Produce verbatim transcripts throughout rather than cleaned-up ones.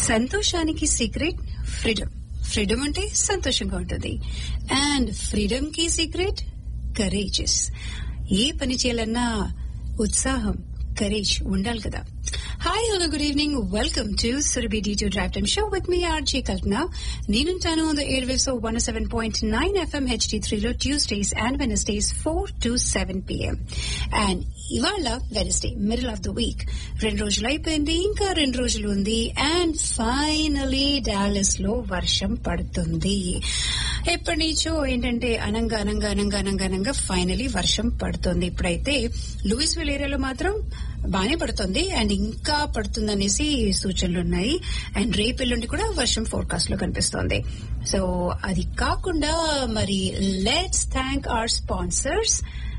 సంతోషానికి secret freedom. Freedom అంటే సంతోషంగా ఉంటుంది. అండ్ ఫ్రీడమ్ కి సీక్రెట్ కరేజెస్. ఏ పని చేయాలన్నా ఉత్సాహం, కరేజ్ ఉండాలి కదా. Hi, hello, good evening. Welcome to Surabhi D two drive time show with me RJ కల్పన. నేనుంటాను on the air waves of one seven point nine FM HD త్రీలో Tuesdays and Wednesdays four to seven PM. And ఇవాళ Wednesday, middle of the week. రెండు రోజులు అయిపోయింది, ఇంకా రెండు రోజులు ఉంది. అండ్ ఫైనలీ డాలస్ లో వర్షం పడుతుంది. ఎప్పటి నుంచో ఏంటంటే అనంగా అనంగా అనంగా అనంగా అనంగా ఫైనలీ వర్షం పడుతుంది. ఇప్పుడైతే లూయిస్విల్ ఏరియాలో మాత్రం బానే పడుతుంది అండ్ ఇంకా పడుతుందనేసి సూచనలు ఉన్నాయి. అండ్ రేపు ఎల్లుండి కూడా వర్షం ఫోర్కాస్ట్ లో కనిపిస్తోంది. సో అది కాకుండా మరి let's thank our sponsors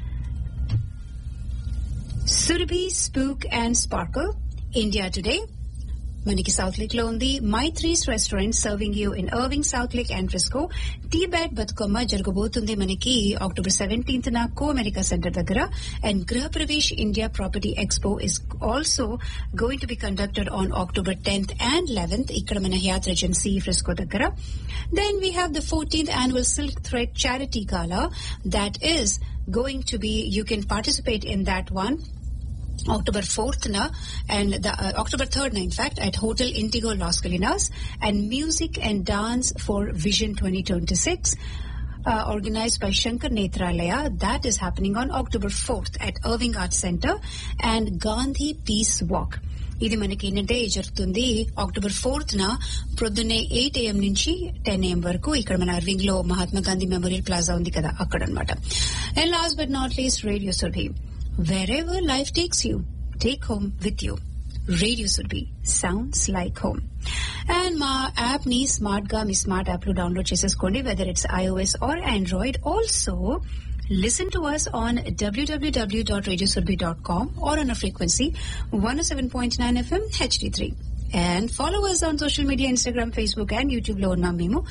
Surabhi spook and sparkle, India today మనకి సౌత్ లేక్ లో ఉంది. Maitri's restaurant serving you in Irving, south lake and Frisco. Tea bat Bathukamma జరగబోతుంది మనకి అక్టోబర్ సెవెంటీన్త్ న కో అమెరికా సెంటర్ దగ్గర. అండ్ గృహ Pravesh India property expo is also going to be conducted on October tenth and eleventh ఇక్కడ మన Hayat regency Frisco దగ్గర. Then we have the fourteenth annual silk thread charity gala that is going to be, you can participate in that one October fourth na and the uh, October third na in fact at Hotel Indigo Las Colinas. And music and dance for Vision twenty twenty-six uh, organized by Shankar Netralaya, that is happening on October fourth at Irving Arts Center. And Gandhi Peace Walk, ఇది మనకి ఏంటంటే జరుగుతుంది October fourth న ప్రొద్దున్నే eight AM నుంచి ten AM వరకు ఇక్కడ మన అర్వింగ్ లో మహాత్మా గాంధీ మెమోరియల్ ప్లాజా ఉంది కదా, అక్కడ అనమాట. And last but not least, radio Surabhi. Wherever life takes you, take home with you. Radio Surbhi sounds like home. And మా యాప్ ని స్మార్ట్ గా మీ స్మార్ట్ యాప్ లో డౌన్లోడ్ చేసేసుకోండి, whether it's iOS or Android. Also listen to us on w w w dot radio surbhi dot com or on a frequency one oh seven point nine F M H D three. And follow us on social media, Instagram, Facebook and YouTube లో ఉన్నాం మేము.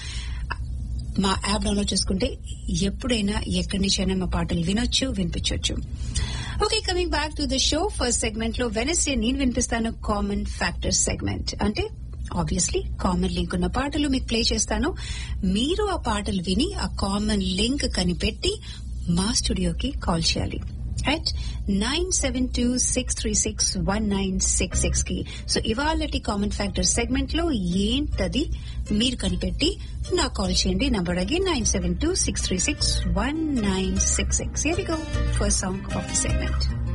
మా app download చేసుకుంటే ఎప్పుడైనా ఎక్కడి నుంచైనా మా పాటలు వినొచ్చు, వినిపించవచ్చు. Okay, coming back to the show. First segment లో వెనస్డే నేను వినిపిస్తాను కామన్ ఫ్యాక్టర్స్ సెగ్మెంట్. అంటే ఆబ్వియస్లీ కామన్ లింక్ ఉన్న పాటలు మీకు ప్లే చేస్తాను. మీరు ఆ పాటలు విని ఆ కామన్ లింక్ కనిపెట్టి మా స్టూడియోకి కాల్ చేయాలి at nine seven two six three six one nine six six కి. సో ఇవాళటి కామన్ ఫ్యాక్టర్ సెగ్మెంట్ లో ఏంటది మీరు కనిపెట్టి నాకు కాల్ చేయండి. Number again nine seven two six three six one nine six six. Here we go first song of the segment.